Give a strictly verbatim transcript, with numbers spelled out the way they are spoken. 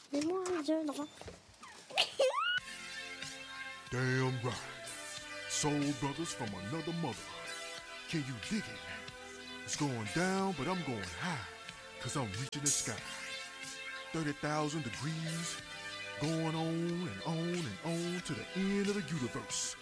Dis-moi un jeune roi. Damn right. Soul brothers from another mother. Can you dig it? It's going down, but I'm going high, cause I'm reaching the sky. thirty thousand degrees, going on and on and on to the end of the universe.